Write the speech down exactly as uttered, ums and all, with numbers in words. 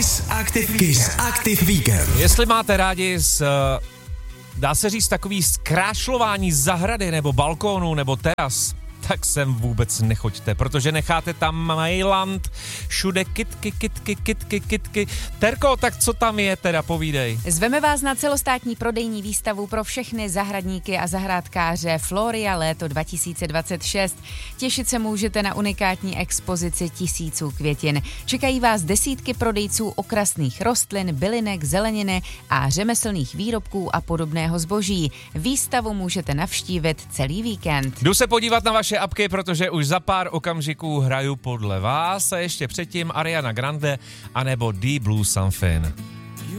Kiss Active, Kiss Active Weekend. Jestli máte rádi z, dá se říct, takový zkrášlování zahrady nebo balkónu nebo teras, tak sem vůbec nechoďte, protože necháte tam Mailand, všude kytky, kytky, kytky, kytky. Terko, tak co tam je teda, povídej. Zveme vás na celostátní prodejní výstavu pro všechny zahradníky a zahrádkáře Floria léto dva tisíce dvacet šest. Těšit se můžete na unikátní expozici tisíců květin. Čekají vás desítky prodejců okrasných rostlin, bylinek, zeleniny a řemeslných výrobků a podobného zboží. Výstavu můžete navštívit celý víkend. Jdu se podívat na vaše apky, protože už za pár okamžiků hraju podle vás a ještě předtím Ariana Grande anebo Deep Blue Something.